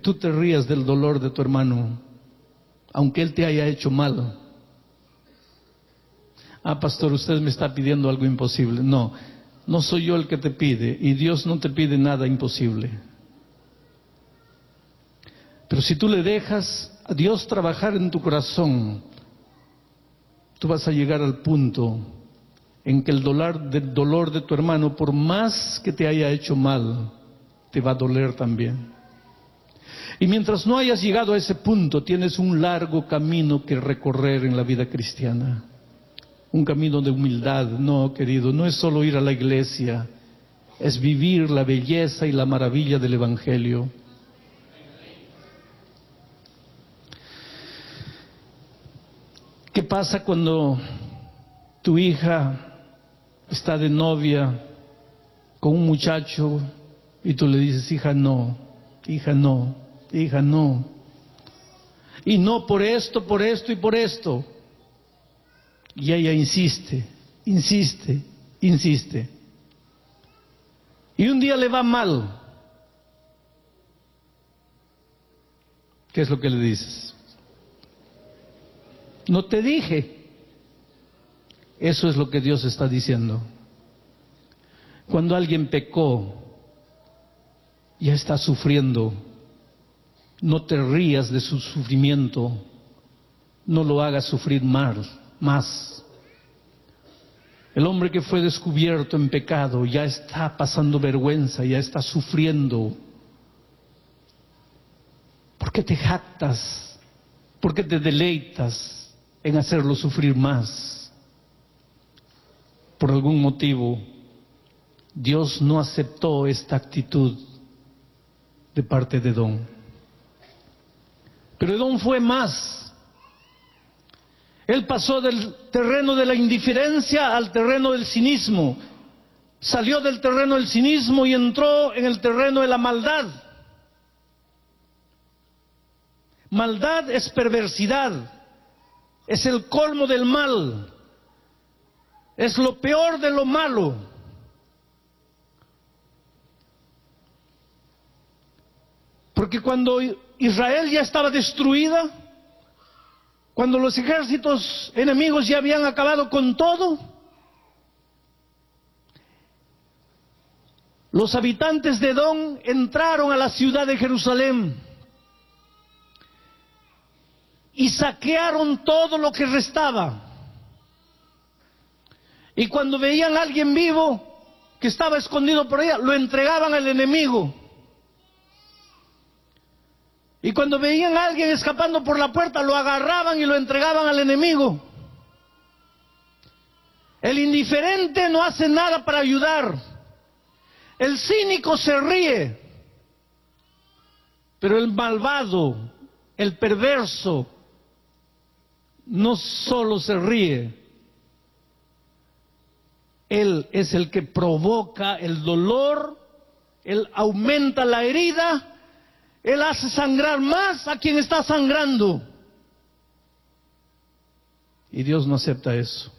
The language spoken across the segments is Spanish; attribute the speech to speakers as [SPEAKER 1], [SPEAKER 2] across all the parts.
[SPEAKER 1] tú te rías del dolor de tu hermano, aunque él te haya hecho mal. Ah, pastor, usted me está pidiendo algo imposible. No, no soy yo el que te pide, y Dios no te pide nada imposible. Pero si tú le dejas a Dios trabajar en tu corazón, tú vas a llegar al punto en que el dolor de tu hermano, por más que te haya hecho mal, te va a doler también. Y mientras no hayas llegado a ese punto, tienes un largo camino que recorrer en la vida cristiana. Un camino de humildad. No, querido, no es solo ir a la iglesia, es vivir la belleza y la maravilla del Evangelio. ¿Qué pasa cuando tu hija está de novia con un muchacho y tú le dices, hija no, hija no, hija no? Y no por esto y por esto. Y ella insiste, insiste, insiste. Y un día le va mal. ¿Qué es lo que le dices? No te dije. Eso es lo que Dios está diciendo. Cuando alguien pecó, ya está sufriendo. No te rías de su sufrimiento. No lo hagas sufrir más. El hombre que fue descubierto en pecado ya está pasando vergüenza, ya está sufriendo. ¿Por qué te jactas? ¿Por qué te deleitas en hacerlo sufrir más? Por algún motivo, Dios no aceptó esta actitud de parte de Edom. Pero Edom fue más. Él pasó del terreno de la indiferencia al terreno del cinismo. Salió del terreno del cinismo y entró en el terreno de la maldad. Maldad es perversidad. Es el colmo del mal. Es lo peor de lo malo. Porque cuando Israel ya estaba destruida, cuando los ejércitos enemigos ya habían acabado con todo, los habitantes de Edom entraron a la ciudad de Jerusalén y saquearon todo lo que restaba. Y cuando veían a alguien vivo que estaba escondido por allá, lo entregaban al enemigo. Y cuando veían a alguien escapando por la puerta, lo agarraban y lo entregaban al enemigo. El indiferente no hace nada para ayudar. El cínico se ríe. Pero el malvado, el perverso, no solo se ríe. Él es el que provoca el dolor, él aumenta la herida. Él hace sangrar más a quien está sangrando. Y Dios no acepta eso.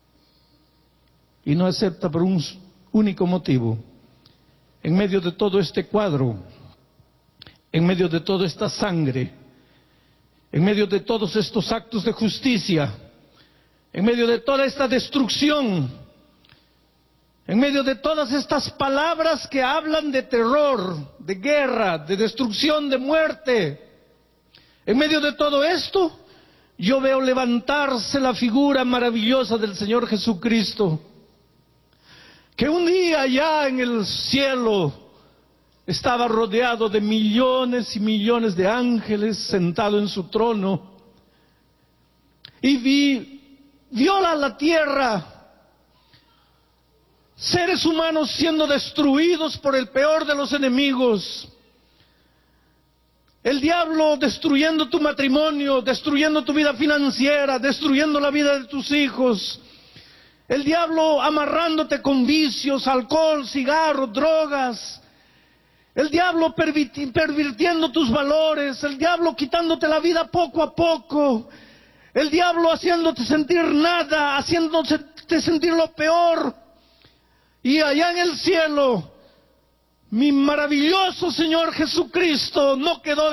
[SPEAKER 1] Y no acepta por un único motivo. En medio de todo este cuadro, en medio de toda esta sangre, en medio de todos estos actos de justicia, en medio de toda esta destrucción, en medio de todas estas palabras que hablan de terror, de guerra, de destrucción, de muerte, en medio de todo esto, yo veo levantarse la figura maravillosa del Señor Jesucristo, que un día allá en el cielo estaba rodeado de millones y millones de ángeles sentado en su trono, y viola la tierra, seres humanos siendo destruidos por el peor de los enemigos. El diablo destruyendo tu matrimonio, destruyendo tu vida financiera, destruyendo la vida de tus hijos. El diablo amarrándote con vicios, alcohol, cigarro, drogas. El diablo pervirtiendo tus valores. El diablo quitándote la vida poco a poco. El diablo haciéndote sentir nada, haciéndote sentir lo peor. Y allá en el cielo, mi maravilloso Señor Jesucristo no quedó